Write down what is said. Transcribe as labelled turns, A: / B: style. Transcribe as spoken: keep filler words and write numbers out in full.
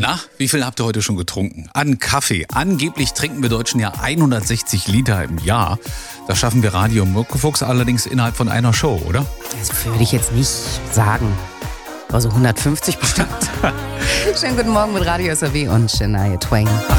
A: Na, wie viel habt ihr heute schon getrunken? An Kaffee. Angeblich trinken wir Deutschen ja hundertsechzig Liter im Jahr. Das schaffen wir Radio Muckefuchs allerdings innerhalb von einer Show, oder?
B: Das würde ich jetzt nicht sagen. Also hundertfünfzig bestimmt. Schönen guten Morgen mit Radio S R W und Shania Twain.